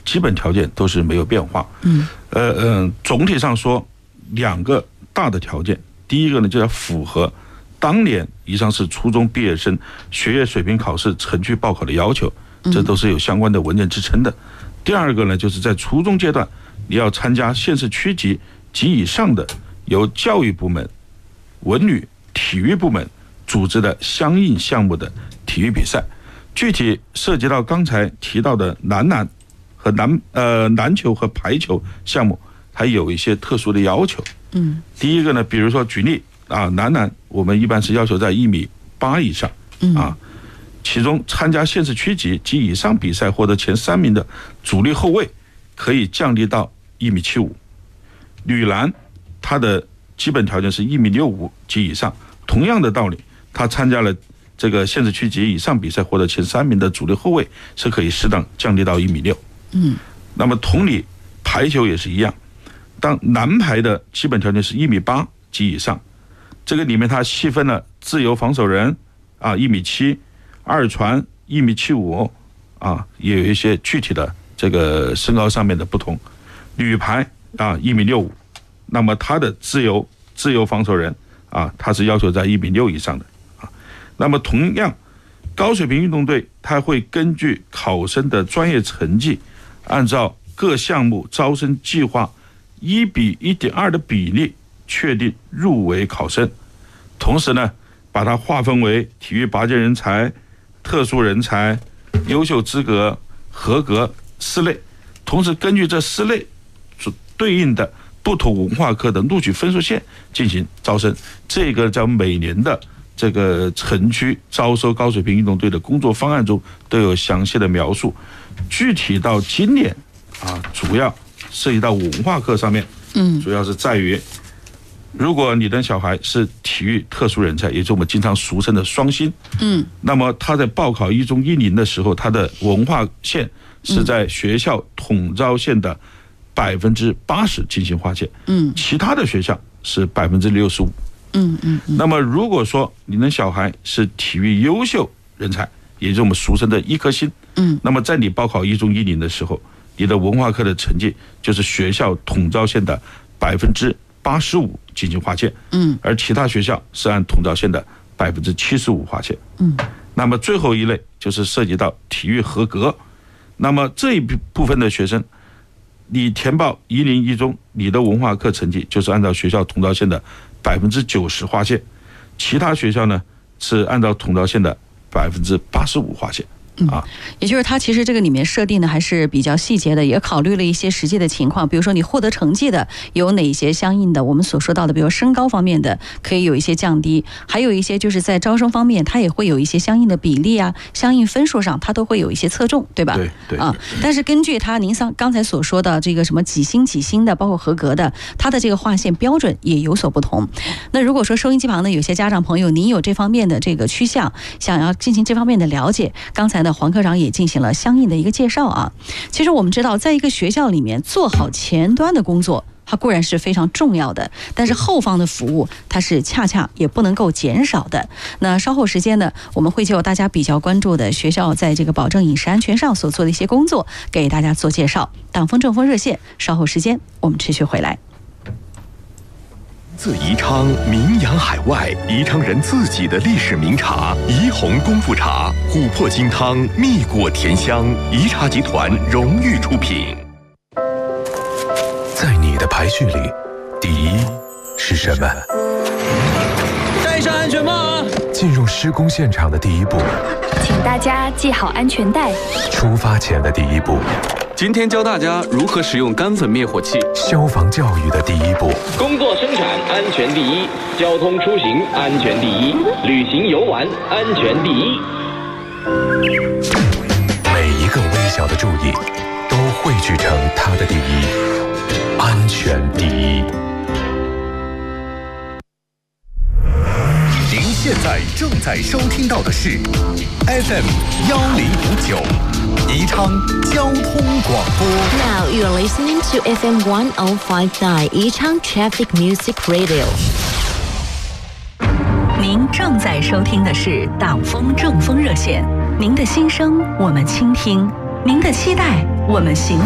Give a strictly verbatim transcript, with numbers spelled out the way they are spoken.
基本条件都是没有变化。 嗯， 呃嗯，总体上说，两个大的条件，第一个呢就要符合当年以上是初中毕业生学业水平考试程序报考的要求，这都是有相关的文件支撑的。第二个呢，就是在初中阶段，你要参加县市区级及以上的由教育部门、文旅、体育部门组织的相应项目的体育比赛。具体涉及到刚才提到的男篮和篮呃篮球和排球项目，还有一些特殊的要求。 嗯， 第一个呢，比如说举例啊，男篮我们一般是要求在一米八以上啊，其中参加县市区级及以上比赛获得前三名的主力后卫可以降低到一米七五。女篮它的基本条件是一米六五及以上，同样的道理，他参加了这个县市区级以上比赛获得前三名的主力后卫是可以适当降低到一米六。 嗯， 那么同理，排球也是一样，当男排的基本条件是一米八及以上，这个里面它细分了自由防守人啊一米七，二传一米七五啊，也有一些具体的这个身高上面的不同。女排啊一米六五，那么它的自由自由防守人啊，它是要求在一米六以上的啊。那么同样，高水平运动队它会根据考生的专业成绩，按照各项目招生计划一比一点二的比例确定入围考生，同时呢，把它划分为体育拔尖人才、特殊人才、优秀资格、合格四类，同时根据这四类所对应的不同文化课的录取分数线进行招生。这个在每年的这个城区招收高水平运动队的工作方案中都有详细的描述。具体到今年啊，主要涉及到文化课上面，嗯，主要是在于，如果你的小孩是体育特殊人才，也就是我们经常俗称的双星，嗯，那么他在报考一中一零的时候，他的文化线是在学校统招线的百分之八十进行划线，嗯，其他的学校是百分之六十五，嗯嗯。那么如果说你的小孩是体育优秀人才，也就是我们俗称的一颗星，嗯，那么在你报考一中一零的时候，你的文化课的成绩就是学校统招线的百分之八十五进行划线，嗯，而其他学校是按统招线的百分之七十五划线，嗯。那么最后一类就是涉及到体育合格，那么这一部分的学生，你填报一零一中，你的文化课成绩就是按照学校统招线的百分之九十划线，其他学校呢是按照统招线的百分之八十五划线。啊， 也就是它其实这个里面设定的还是比较细节的，也考虑了一些实际的情况，比如说你获得成绩的有哪些相应的我们所说到的，比如身高方面的可以有一些降低，还有一些就是在招生方面它也会有一些相应的比例啊，相应分数上它都会有一些侧重，对吧？ 对对啊，但是根据它您刚才所说的这个什么几星几星的，包括合格的，它的这个划线标准也有所不同。那如果说收音机旁的有些家长朋友，您有这方面的这个趋向，想要进行这方面的了解，刚才呢黄科长也进行了相应的一个介绍啊。其实我们知道，在一个学校里面做好前端的工作，它固然是非常重要的，但是后方的服务它是恰恰也不能够减少的。那稍后时间呢，我们会就大家比较关注的学校在这个保证饮食安全上所做的一些工作给大家做介绍。党风政风热线，稍后时间我们持续回来。 自宜昌名扬海外，宜昌人自己的历史名茶宜红功夫茶，琥珀金汤，蜜果甜香，宜茶集团荣誉出品。 在你的排序里，第一是什么？ 戴上安全帽啊！ 进入施工现场的第一步， 请大家系好安全带。 出发前的第一步， 今天教大家如何使用干粉灭火器。 消防教育的第一步， 工作生产安全第一，交通出行安全第一，旅行游玩安全第一。 每一个微小的注意，都汇聚成它的第一，安全第一。 您现在正在收听到的是 F M 幺零五九。宜昌交通广播。 Now you are listening to F M one oh five point nine 宜昌 Traffic Music Radio。 您正在收听的是党风政风热线，您的心声我们倾听，您的期待我们行